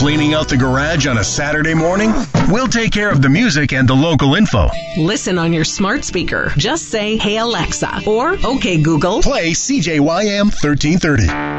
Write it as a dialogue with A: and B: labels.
A: Cleaning out the garage on a Saturday morning? We'll take care of the music and the local info.
B: Listen on your smart speaker. Just say, "Hey Alexa," or "Okay Google,
A: Play CJYM 1330.